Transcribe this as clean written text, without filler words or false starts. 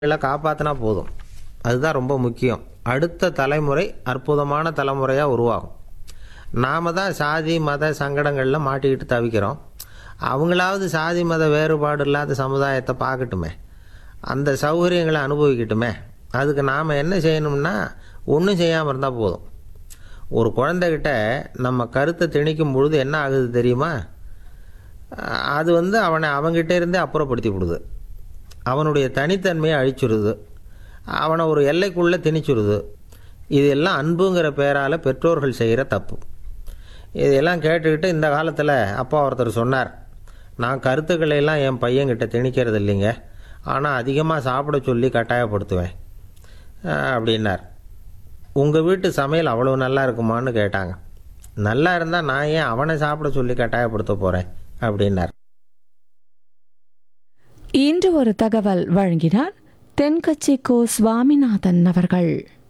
காப்பாற்றினா போதும். அதுதான் ரொம்ப முக்கியம். அடுத்த தலைமுறை அற்புதமான தலைமுறையாக உருவாகும். நாம் தான் சாதி மத சங்கடங்களில் மாட்டிக்கிட்டு தவிக்கிறோம். அவங்களாவது சாதி மத வேறுபாடு இல்லாத சமுதாயத்தை பார்க்கட்டுமே, அந்த சௌகரியங்களை அனுபவிக்கட்டுமே. அதுக்கு நாம் என்ன செய்யணும்னா ஒன்றும் செய்யாமல் இருந்தால் போதும். ஒரு குழந்தைகிட்ட நம்ம கருத்தை திணிக்கும் பொழுது என்ன ஆகுது தெரியுமா? அது அவனை அவங்ககிட்ட இருந்தே அப்புறப்படுத்தி விடுது. அவனுடைய தனித்தன்மையை அழிச்சுடுது. அவனை ஒரு எல்லைக்குள்ளே திணிச்சுடுது. இதெல்லாம் அன்புங்கிற பேரால் பெற்றோர்கள் செய்கிற தப்பு. இதெல்லாம் கேட்டுக்கிட்டு இந்த காலத்தில் அப்பா ஒருத்தர் சொன்னார், நான் கருத்துக்களை எல்லாம் என் பையன்கிட்ட திணிக்கிறது இல்லைங்க, ஆனால் அதிகமாக சாப்பிட சொல்லி கட்டாயப்படுத்துவேன் அப்படின்னார். உங்கள் வீட்டு சமையல் அவ்வளோ நல்லா இருக்குமான்னு கேட்டாங்க. நல்லா இருந்தால் நான் ஏன் அவனை சாப்பிட சொல்லி கட்டாயப்படுத்த போகிறேன் அப்படின்னார். இன்று ஒரு தகவல் வழங்கினார் தென்கட்சி கோ சுவாமிநாதன் அவர்கள்.